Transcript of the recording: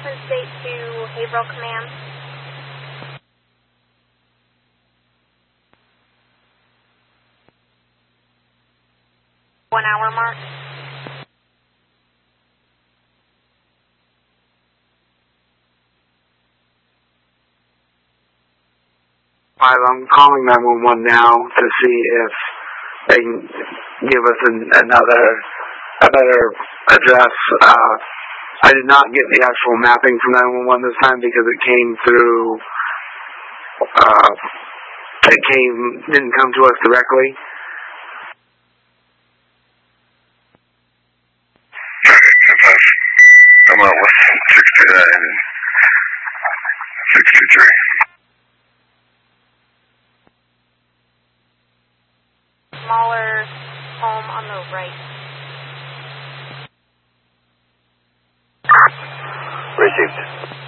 Oakland State to Haverhill Command. 1 hour mark. I'm calling 911 now to see if they can give us another address. I did not get the actual mapping from 911 this time because it came through. Didn't come to us directly. I'm on West 629 and 623. Smaller home on the right. Received.